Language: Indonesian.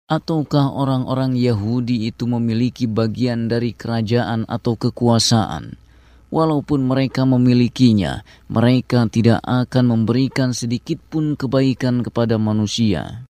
Ataukah orang-orang Yahudi itu memiliki bagian dari kerajaan atau kekuasaan? Walaupun mereka memilikinya, mereka tidak akan memberikan sedikit pun kebaikan kepada manusia.